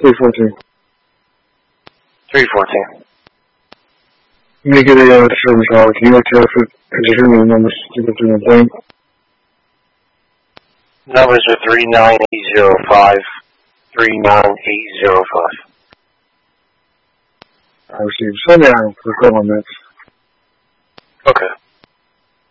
314. 314. Make it a service call. Can you tell us the journey numbers to go through the thing? Numbers are 39805. 39805. I received. Send me out for a couple of minutes. Okay.